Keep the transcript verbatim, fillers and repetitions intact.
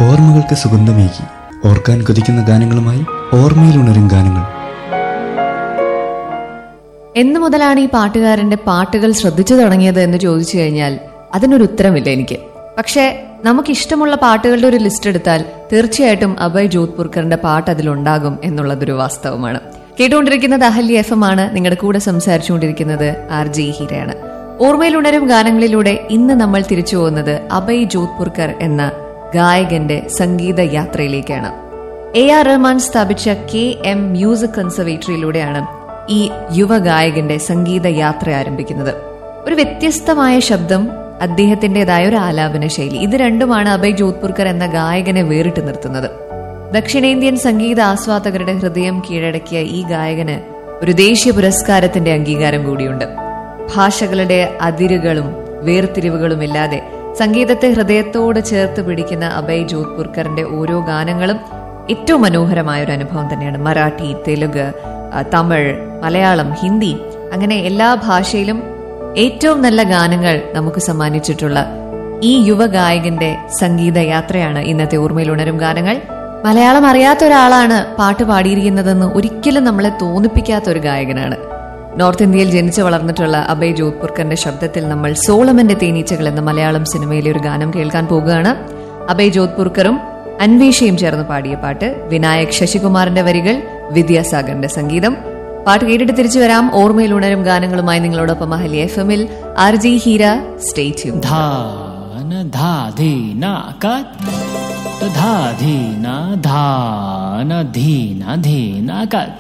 ഓർമ്മകൾക്ക് സുഗന്ധമേകി ഓർക്കാൻ കൊതിക്കുന്ന ഗാനങ്ങളുമായി ഓർമ്മയിലുണരും ഗാനങ്ങൾ. എന്നു മുതലാണ് ഈ പാട്ടുകാരന്റെ പാട്ടുകൾ ശ്രദ്ധിച്ചു തുടങ്ങിയത് എന്ന് ചോദിച്ചു കഴിഞ്ഞാൽ അതിനൊരു ഉത്തരമില്ല എനിക്ക്. പക്ഷേ നമുക്കിഷ്ടമുള്ള പാട്ടുകളുടെ ഒരു ലിസ്റ്റ് എടുത്താൽ തീർച്ചയായിട്ടും അഭയ് ജോധ്പുർക്കറിന്റെ പാട്ട് അതിലുണ്ടാകും എന്നുള്ളതൊരു വാസ്തവമാണ്. കേട്ടുകൊണ്ടിരിക്കുന്നത് അഹല്യ എഫ് എം ആണ്. നിങ്ങളുടെ കൂടെ സംസാരിച്ചുകൊണ്ടിരിക്കുന്നത് ആർ ജെ ഹീരയാണ്. ഓർമ്മയിലുണരും ഗാനങ്ങളിലൂടെ ഇന്ന് നമ്മൾ തിരിച്ചു പോകുന്നത് അഭയ് ജോധ്പുർക്കർ എന്ന ഗായകന്റെ സംഗീത യാത്രയിലേക്കാണ്. എ ആർ റഹ്മാൻ സ്ഥാപിച്ച കെ എം മ്യൂസിക് കൺസർവേറ്ററിയിലൂടെയാണ് ഈ യുവ ഗായകന്റെ സംഗീത യാത്ര ആരംഭിക്കുന്നത്. ഒരു വ്യത്യസ്തമായ ശബ്ദം, അദ്ദേഹത്തിന്റേതായ ഒരു ആലാപന ശൈലി, ഇത് രണ്ടുമാണ് അഭയ് ജോധ്പുർക്കർ എന്ന ഗായകനെ വേറിട്ട് നിർത്തുന്നത്. ദക്ഷിണേന്ത്യൻ സംഗീത ആസ്വാദകരുടെ ഹൃദയം കീഴടക്കിയ ഈ ഗായകന് ഒരു ദേശീയ പുരസ്കാരത്തിന്റെ അംഗീകാരം കൂടിയുണ്ട്. ഭാഷകളുടെ അതിരുകളും വേർതിരിവുകളും ഇല്ലാതെ സംഗീതത്തെ ഹൃദയത്തോട് ചേർത്ത് പിടിക്കുന്ന അഭയ് ജോധ്പുർക്കറിന്റെ ഓരോ ഗാനങ്ങളും ഏറ്റവും മനോഹരമായ ഒരു അനുഭവം തന്നെയാണ്. മറാഠി, തെലുങ്ക്, തമിഴ്, മലയാളം, ഹിന്ദി, അങ്ങനെ എല്ലാ ഭാഷയിലും ഏറ്റവും നല്ല ഗാനങ്ങൾ നമുക്ക് സമ്മാനിച്ചിട്ടുള്ള ഈ യുവ ഗായകന്റെ സംഗീത യാത്രയാണ് ഇന്നത്തെ ഓർമ്മയിൽ ഉണരും ഗാനങ്ങൾ. മലയാളം അറിയാത്ത ഒരാളാണ് പാട്ട് പാടിയിരിക്കുന്നതെന്ന് ഒരിക്കലും നമ്മളെ തോന്നിപ്പിക്കാത്ത ഒരു ഗായകനാണ്. നോർത്ത് ഇന്ത്യയിൽ ജനിച്ചു വളർന്നിട്ടുള്ള അഭയ് ജോധ്പുർക്കറിന്റെ ശബ്ദത്തിൽ നമ്മൾ സോളമന്റെ തേനീച്ചകൾ എന്ന മലയാളം സിനിമയിലെ ഒരു ഗാനം കേൾക്കാൻ പോകുകയാണ്. അഭയ് ജോധ്പുർക്കറും അൻവേഷയും ചേർന്ന് പാടിയ പാട്ട്, വിനായക് ശശികുമാറിന്റെ വരികൾ, വിദ്യാസാഗറിന്റെ സംഗീതം. പാട്ട് കേട്ടിട്ട് തിരിച്ചു വരാം. ഓർമ്മയിൽ ഉണരും ഗാനങ്ങളുമായി നിങ്ങളോടൊപ്പം അഹല്യ എഫ് എമ്മിൽ R G Heera. Stay tune. ധാ ധീന ധാന ധീന ധീന കത്